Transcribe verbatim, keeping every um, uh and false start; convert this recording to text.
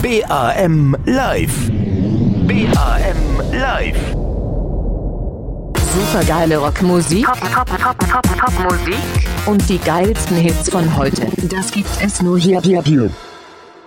B A M Live. B A M Live. Supergeile Rockmusik, Pop, Pop, Pop, Pop, Popmusik und die geilsten Hits von heute. Das gibt es nur hier, hier, hier.